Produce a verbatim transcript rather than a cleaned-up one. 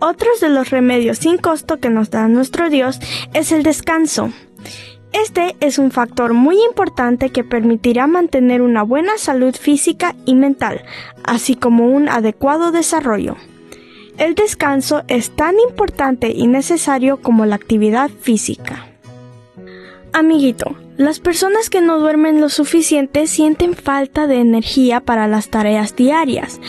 Otros de los remedios sin costo que nos da nuestro Dios es el descanso. Este es un factor muy importante que permitirá mantener una buena salud física y mental, así como un adecuado desarrollo. El descanso es tan importante y necesario como la actividad física. Amiguito, las personas que no duermen lo suficiente sienten falta de energía para las tareas diarias,